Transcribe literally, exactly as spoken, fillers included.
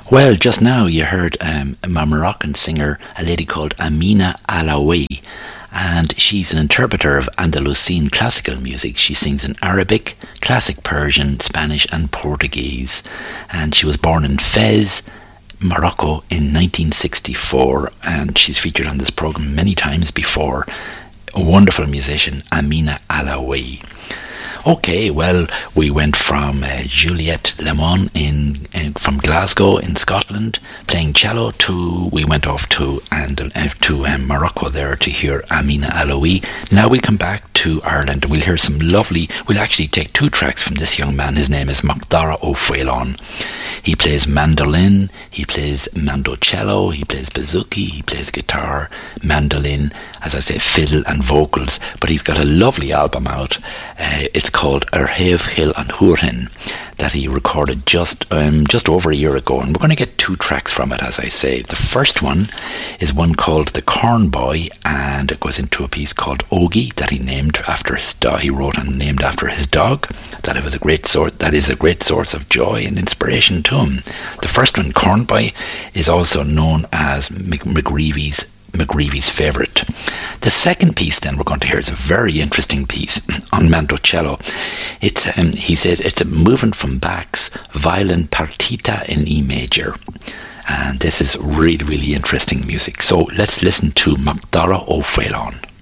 Well, just now you heard um, a Moroccan singer, a lady called Amina Alaoui, and she's an interpreter of Andalusian classical music. She sings in Arabic, classic Persian, Spanish and Portuguese. And she was born in Fez, Morocco in nineteen sixty-four, and she's featured on this program many times before. A wonderful musician, Amina Alaoui. Okay, well, we went from uh, Juliette Lemon in, in from Glasgow in Scotland playing cello to we went off to and uh, to um, Morocco there to hear Amina Alaoui. Now we'll come back to Ireland and we'll hear some lovely. We'll actually take two tracks from this young man. His name is Macdara O'Faolán. He plays mandolin, he plays mandocello, he plays bouzouki, he plays guitar, mandolin, as I say, fiddle and vocals. But he's got a lovely album out. Uh, it's called Erhev Hill and Hurhin that he recorded just um, just over a year ago, and we're going to get two tracks from it, as I say. The first one is one called The Corn Boy, and it goes into a piece called Ogie that he named after his dog. He wrote and named after his dog. That it was a great source. That is a great source of joy and inspiration to him. The first one, Corn Boy, is also known as McGreevy's McGreevy's favourite. The second piece then we're going to hear is a very interesting piece on mandocello. It's um, he says it's a movement from Bach's Violin Partita in E major, and this is really really interesting music. So let's listen to Macdara O'Faolán.